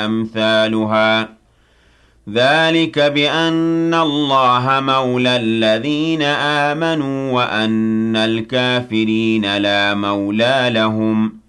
أَمْثَالُهَا ۚ ذَٰلِكَ بِأَنَّ اللَّهَ مَوْلَى الَّذِينَ آمَنُوا وَأَنَّ الْكَافِرِينَ لَا مَوْلَىٰ لَهُمْ